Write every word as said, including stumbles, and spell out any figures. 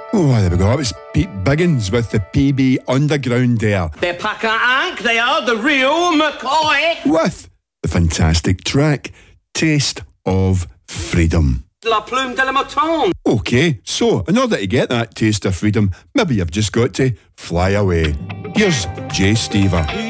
Oh, there we go. That was Pete Biggins with the P B Underground there. They're pack a hank, they are the real McCoy. With the fantastic track, Taste of Freedom. La plume de la mouton. Okay, so in order to get that taste of freedom, maybe you've just got to fly away. Here's Jay Stever.